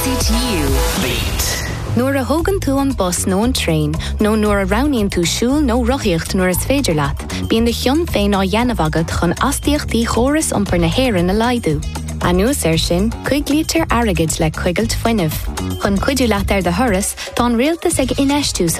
RCTU Beat. Nuair a thugann tú an bus nó an train, nó nuair a roghnaíonn tú siúl nó rothaíocht nuair is féidir leat, bíonn de chion féin á dhéanamh agat chun astaíochtaí chóras iompar na hÉireann a laghadú. Anuas sin, chuig lítir airgid le cuigilt fuinneamh. Chun cuidiú leat ar de thuras, tá an rialtas ag ineistú sa